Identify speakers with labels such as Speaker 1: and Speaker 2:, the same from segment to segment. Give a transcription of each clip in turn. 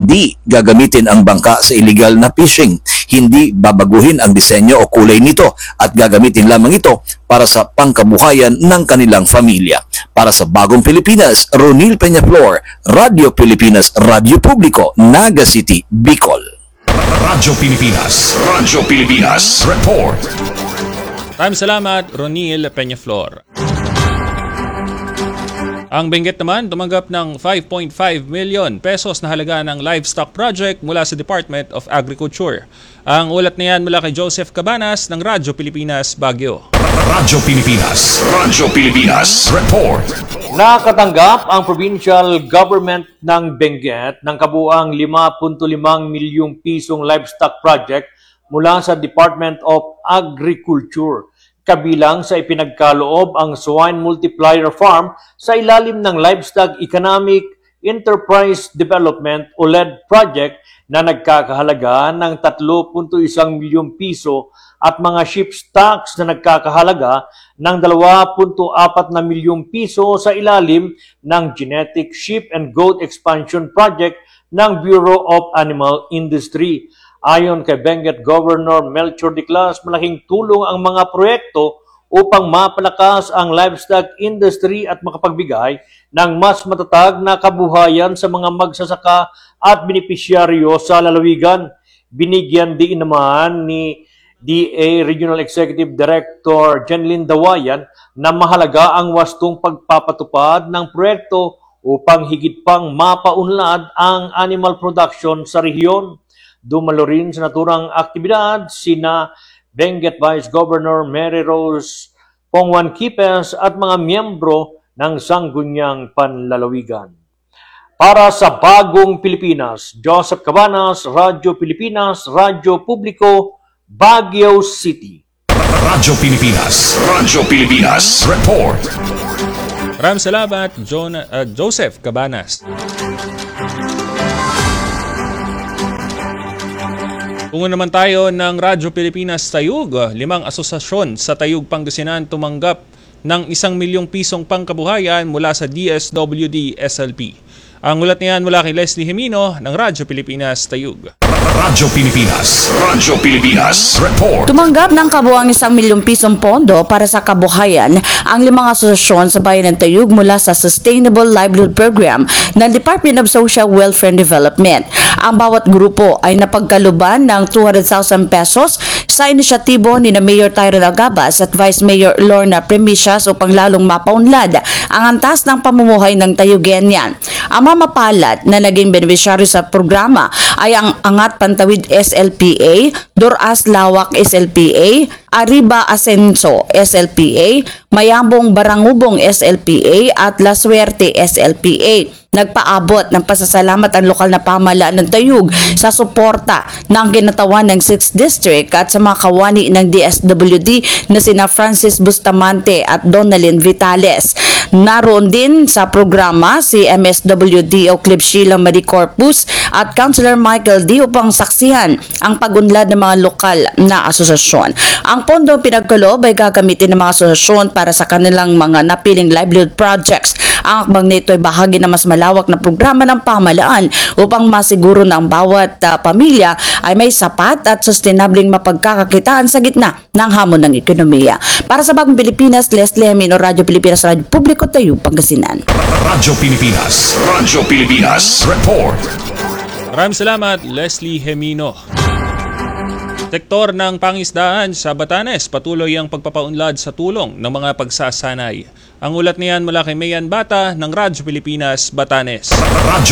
Speaker 1: hindi gagamitin ang bangka sa illegal na fishing. Hindi babaguhin ang disenyo o kulay nito at gagamitin lamang ito para sa pangkabuhayan ng kanilang pamilya. Para sa Bagong Pilipinas, Ronil Peñaflor, Radio Pilipinas, Radio Publiko, Naga City, Bicol.
Speaker 2: Radyo Pilipinas, report.
Speaker 3: Maraming salamat, Ronil Peñaflor. Ang Benguet naman tumanggap ng 5.5 million pesos na halaga ng livestock project mula sa Department of Agriculture. Ang ulat na yan mula kay Joseph Cabanas ng Radyo Pilipinas, Baguio.
Speaker 2: Radyo Pilipinas, report.
Speaker 4: Nakatanggap ang provincial government ng Benguet ng kabuang 5.5 milyong pisong livestock project mula sa Department of Agriculture. Kabilang sa ipinagkaloob ang Swine Multiplier Farm sa ilalim ng Livestock Economic Enterprise Development o LED project na nagkakahalaga ng 3.1 milyong piso at mga sheep stocks na nagkakahalaga ng 2.4 na milyong piso sa ilalim ng Genetic Sheep and Goat Expansion Project ng Bureau of Animal Industry. Ayon kay Benguet Governor Melchor Diclas, malaking tulong ang mga proyekto upang mapalakas ang livestock industry at makapagbigay ng mas matatag na kabuhayan sa mga magsasaka at benepisyaryo sa lalawigan. Binigyan din naman ni DA Regional Executive Director Jenlyn Dawayan na mahalaga ang wastong pagpapatupad ng proyekto upang higit pang mapaunlad ang animal production sa rehiyon. Dumalo rin sa naturang aktibidad sina Benguet Vice Governor Mary Rose Pongwan Kipes at mga miyembro ng Sangguniang Panlalawigan. Para sa Bagong Pilipinas, Joseph Cabanas, Radyo Pilipinas, Radyo Publiko, Baguio City.
Speaker 2: Radyo Pilipinas, report.
Speaker 3: Maraming salamat, Joseph Cabanas. Kung naman tayo ng Radyo Pilipinas Tayug, 5 asosasyon sa Tayug, Pangasinan tumanggap ng 1 milyong pisong pangkabuhayan mula sa DSWD SLP. Ang ulat niyan mula kay Leslie Jimeno ng Radyo Pilipinas Tayug.
Speaker 2: Radyo Pilipinas, report.
Speaker 5: Tumanggap ng kabuang 1 milyong pisong pondo para sa kabuhayan ang 5 asosasyon sa Bayan ng Tayug mula sa Sustainable Livelihood Program ng Department of Social Welfare and Development. Ang bawat grupo ay napagkaluban ng 200,000 pesos sa inisyatibo ni Mayor Tyrone Agabas at Vice Mayor Lorna Premicias upang lalong mapaunlad ang antas ng pamumuhay ng Tayugenyan. Ang mamapalat na naging beneficiary sa programa ay ang Angat Pantawid SLPA, Doras Lawak SLPA, Arriba Ascenso SLPA, Mayambong Barangubong SLPA at La Suerte SLPA. Nagpaabot ng pasasalamat ang lokal na pamahalaan ng Tayug sa suporta ng kinatawan ng 6th District at sa mga kawani ng DSWD na sina Francis Bustamante at Donalyn Vitales. Naroon din sa programa si MSWD Oclip Sheila Marie Corpus at Councilor Michael D upang saksihan ang pagunlad ng mga lokal na asosasyon. Ang pondong pinagkaloob ay gagamitin ng mga asosasyon para sa kanilang mga napiling livelihood projects. Ang akbang nito ay bahagi na mas malawak na programa ng pamahalaan upang masiguro na ang bawat pamilya ay may sapat at sustainabling mapagkakakitaan sa gitna ng hamon ng ekonomiya. Para sa Bagong Pilipinas, Leslie Jimeno, Radyo Pilipinas, Radyo Publiko, Tayug, Pangasinan.
Speaker 2: Radyo Pilipinas, report.
Speaker 3: Maraming salamat, Leslie Jimeno. Sektor ng pangisdaan sa Batanes, patuloy ang pagpapaunlad sa tulong ng mga pagsasanay. Ang ulat niyan mula kay Mayan Bata ng Radyo Pilipinas, Batanes.
Speaker 2: Radyo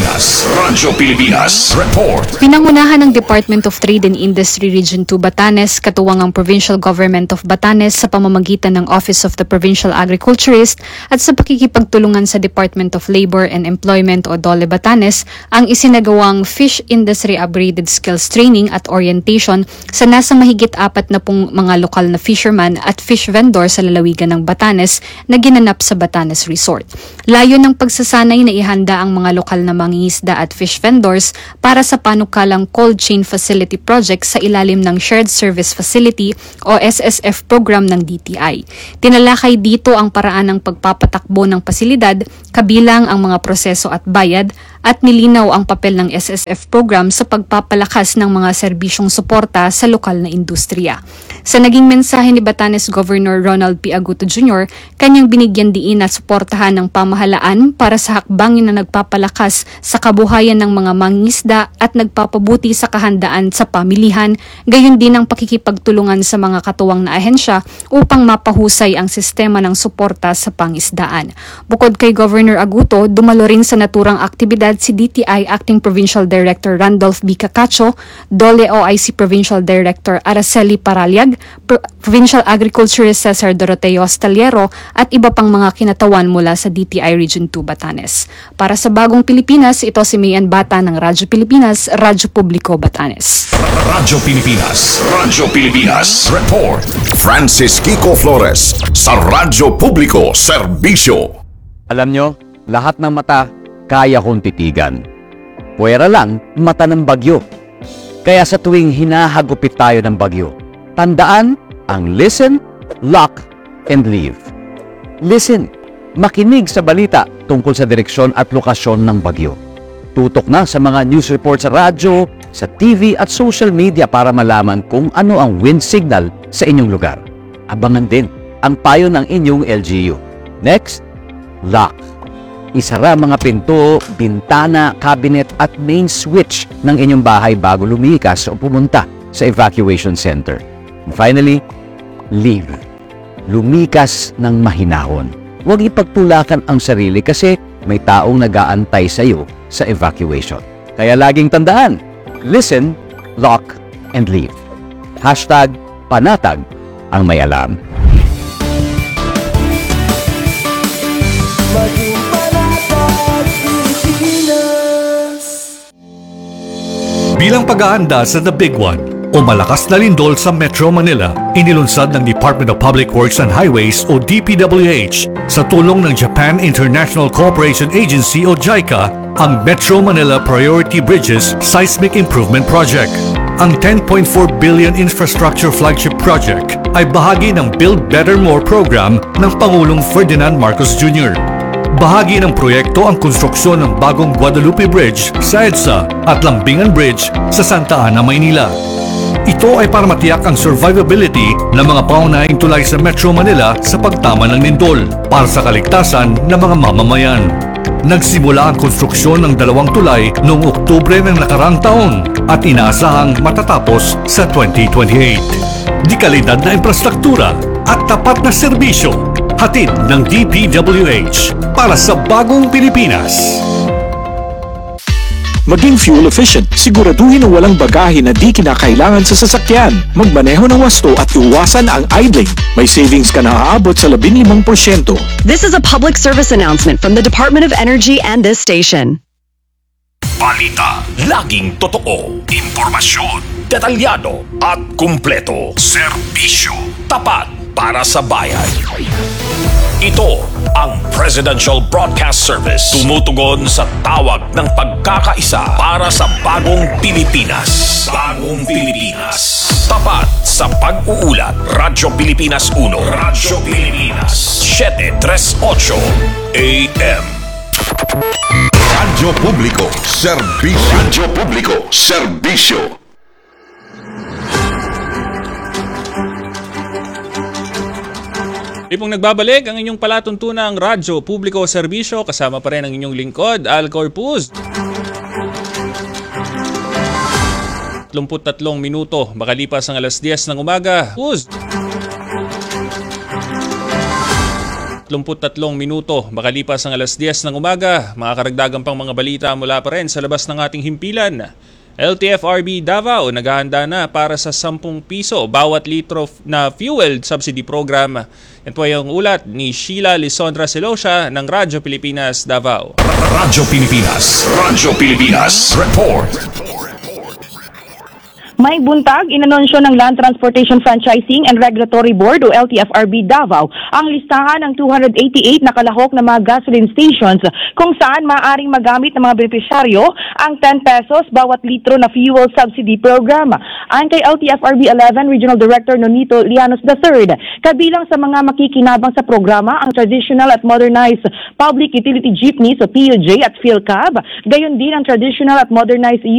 Speaker 2: Pilipinas, report.
Speaker 6: Pinangunahan ng Department of Trade and Industry Region 2 Batanes, katuwang ang Provincial Government of Batanes sa pamamagitan ng Office of the Provincial Agriculturist at sa pakikipagtulungan sa Department of Labor and Employment o DOLE Batanes, ang isinagawang Fish Industry Upgraded Skills Training at Orientation sa nasa mahigit 40 mga lokal na fisherman at fish vendor sa lalawigan ng Batanes na ginanap sa Batanes Resort. Layo ng pagsasanay na ihanda ang mga lokal na mangingisda at fish vendors para sa panukalang Cold Chain Facility Project sa ilalim ng Shared Service Facility o SSF program ng DTI. Tinalakay dito ang paraan ng pagpapatakbo ng pasilidad, kabilang ang mga proseso at bayad, at nilinaw ang papel ng SSF program sa pagpapalakas ng mga serbisyong suporta sa lokal na industriya. Sa naging mensahe ni Batanes Governor Ronald P. Aguto Jr., kanyang binigyan diin na suportahan ng pamahalaan para sa hakbangin na nagpapalakas sa kabuhayan ng mga mangingisda at nagpapabuti sa kahandaan sa pamilihan, gayon din ang pakikipagtulungan sa mga katuwang na ahensya upang mapahusay ang sistema ng suporta sa pangisdaan. Bukod kay Governor Aguto, dumalo rin sa naturang aktibidad si DTI Acting Provincial Director Randolph B. Cacacho, DOLE OIC Provincial Director Araceli Paralyag, Provincial Agriculturist Cesar Doroteo Staliero at iba pang mga kinatawan mula sa DTI Region 2 Batanes. Para sa Bagong Pilipinas, ito si Mayan Bata ng Radyo Pilipinas, Radyo Publiko Batanes.
Speaker 2: Radyo Pilipinas. Radyo Pilipinas. Report.
Speaker 7: Francis Kiko Flores sa Radyo Publiko Serbisyo.
Speaker 8: Alam nyo, lahat ng mata kaya kong titigan. Puwera lang mata ng bagyo. Kaya sa tuwing hinahagupit tayo ng bagyo, tandaan ang listen, lock, and leave. Listen, makinig sa balita tungkol sa direksyon at lokasyon ng bagyo. Tutok na sa mga news report sa radyo, sa TV at social media para malaman kung ano ang wind signal sa inyong lugar. Abangan din ang payo ng inyong LGU. Next, lock. Isara mga pinto, bintana, cabinet at main switch ng inyong bahay bago lumikas o pumunta sa evacuation center. And finally, leave. Lumikas ng mahinahon. Huwag ipagtulakan ang sarili kasi may taong nag-aantay sa iyo sa evacuation. Kaya laging tandaan, listen, lock, and leave. Hashtag panatag ang may alam.
Speaker 2: Bilang pag-aanda sa The Big One o malakas na lindol sa Metro Manila, inilunsad ng Department of Public Works and Highways o DPWH sa tulong ng Japan International Cooperation Agency o JICA ang Metro Manila Priority Bridges Seismic Improvement Project. Ang 10.4 billion infrastructure flagship project ay bahagi ng Build Better More program ng Pangulong Ferdinand Marcos Jr. Bahagi ng proyekto ang konstruksyon ng bagong Guadalupe Bridge sa EDSA at Lambingan Bridge sa Santa Ana, Maynila. Ito ay para matiyak ang survivability ng mga pangunahing tulay sa Metro Manila sa pagtama ng lindol para sa kaligtasan ng mga mamamayan. Nagsimula ang konstruksyon ng 2 tulay noong Oktubre ng nakarang taon at inaasahang matatapos sa 2028. Di kalidad na infrastruktura at tapat na serbisyo, hatid ng DPWH para sa bagong Pilipinas.
Speaker 9: Maging fuel efficient, siguraduhin na walang bagahe na di kinakailangan sa sasakyan. Magmaneho ng wasto at iwasan ang idling. May savings ka na aabot sa 15%.
Speaker 10: This is a public service announcement from the Department of Energy and this station.
Speaker 2: Balita, laging totoo, impormasyon, detalyado at kumpleto. Serbisyo, tapat para sa bayan. Ito ang Presidential Broadcast Service. Tumutugon sa tawag ng pagkakaisa para sa bagong Pilipinas. Bagong Pilipinas. Tapat sa pag-uulat. Radyo Pilipinas 1. Radyo Pilipinas 738 AM.
Speaker 7: Radyo Publiko Serbisyo. Radyo Publiko Serbisyo.
Speaker 3: Ipong nagbabalik ang inyong palatuntunang Radyo Publiko Serbisyo, kasama pa rin ang inyong lingkod, Al Corpus. 33 minuto makalipas ang alas 10 ng umaga. 33 minuto makalipas ang alas 10 ng umaga. Mga karagdagan pang mga balita mula pa rin sa labas ng ating himpilan. LTFRB Davao naghahanda na para sa 10 piso bawat litro na fuel subsidy program. Ito ay ang ulat ni Sheila Lisondra Celosio ng Radyo Pilipinas Davao.
Speaker 2: Radyo Pilipinas. Radyo Pilipinas. Report.
Speaker 11: May buntag, inanunsyo ng Land Transportation Franchising and Regulatory Board o LTFRB Davao ang listahan ng 288 na kalahok na mga gasoline stations kung saan maaaring magamit ng mga benepisyaryo ang 10 pesos bawat litro na fuel subsidy program. Ayon kay LTFRB 11 Regional Director Nonito Lianos III, kabilang sa mga makikinabang sa programa ang traditional at modernized public utility jeepneys o PUJ at PhilCab, gayon din ang traditional at modernized